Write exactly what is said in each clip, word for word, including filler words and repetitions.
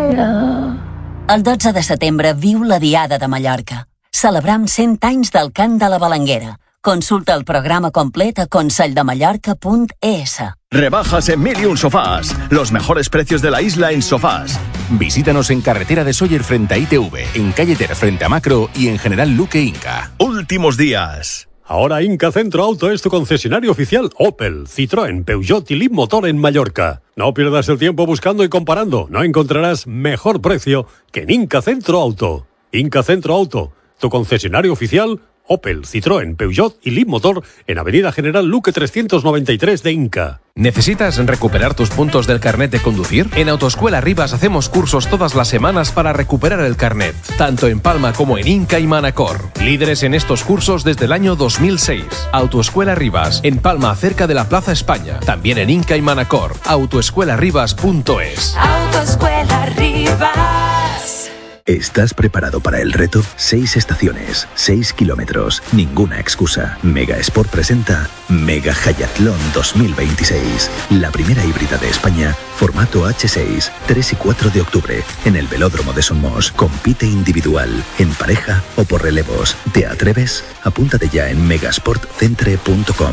El dotze de setembre viu la Diada de Mallorca. Celebram cent anys del cant de la Balanguera. Consulta el programa complet a consell-de-mallorca punt e s. Rebajas en Mil y Un Sofás. Los mejores precios de la isla en sofás. Visítanos en Carretera de Sóller frente a I T V, en Calle Ter frente a Macro y en General Luque Inca. Últimos días. Ahora Inca Centro Auto es tu concesionario oficial Opel, Citroën, Peugeot y Leapmotor en Mallorca. No pierdas el tiempo buscando y comparando. No encontrarás mejor precio que en Inca Centro Auto. Inca Centro Auto, tu concesionario oficial Opel, Citroën, Peugeot y Leapmotor en Avenida General Luque trescientos noventa y tres de Inca. ¿Necesitas recuperar tus puntos del carnet de conducir? En Autoescuela Rivas hacemos cursos todas las semanas para recuperar el carnet, tanto en Palma como en Inca y Manacor. Líderes en estos cursos desde el año dos mil seis. Autoescuela Rivas, en Palma, cerca de la Plaza España. También en Inca y Manacor. autoescuela rivas punto es. Autoescuela Rivas. ¿Estás preparado para el reto? Seis estaciones, seis kilómetros, ninguna excusa. Mega Sport presenta Mega Hayatlón dos mil veintiséis. La primera híbrida de España, formato hache seis, tres y cuatro de octubre, en el Velódromo de Somos. Compite individual, en pareja o por relevos. ¿Te atreves? Apúntate ya en megasportcentre punto com.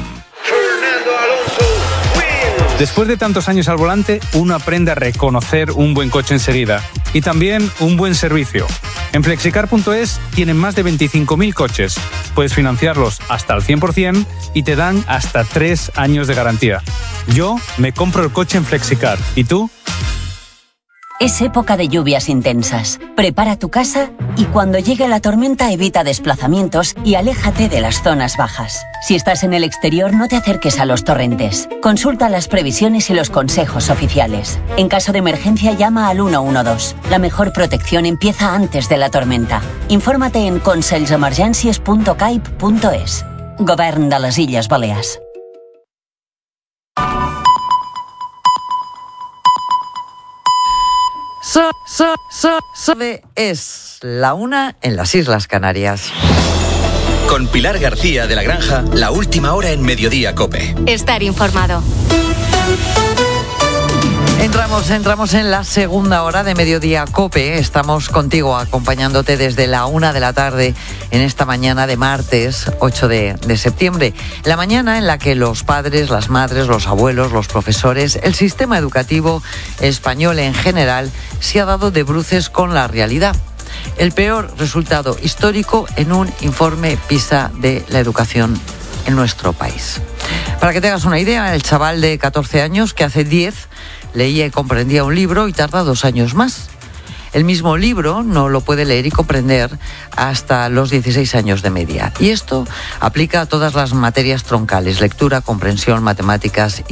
Después de tantos años al volante, uno aprende a reconocer un buen coche enseguida y también un buen servicio. En flexicar punto es tienen más de veinticinco mil coches. Puedes financiarlos hasta el cien por ciento y te dan hasta tres años de garantía. Yo me compro el coche en Flexicar. ¿Y tú? Es época de lluvias intensas. Prepara tu casa y cuando llegue la tormenta evita desplazamientos y aléjate de las zonas bajas. Si estás en el exterior, no te acerques a los torrentes. Consulta las previsiones y los consejos oficiales. En caso de emergencia, llama al uno uno dos. La mejor protección empieza antes de la tormenta. Infórmate en consells emergències punto caip punto es. Govern de les Illes Balears. So, so, so, sabe, es la una en las Islas Canarias. Con Pilar García de la Granja, la última hora en Mediodía COPE. Estar informado. Entramos, entramos en la segunda hora de Mediodía COPE. Estamos contigo acompañándote desde la una de la tarde en esta mañana de martes ocho de septiembre. La mañana en la que los padres, las madres, los abuelos, los profesores, el sistema educativo español en general se ha dado de bruces con la realidad. El peor resultado histórico en un informe PISA de la educación en nuestro país. Para que te hagas una idea, el chaval de catorce años que hace diez leía y comprendía un libro y tarda dos años más. El mismo libro no lo puede leer y comprender hasta los dieciséis años de media. Y esto aplica a todas las materias troncales: lectura, comprensión, matemáticas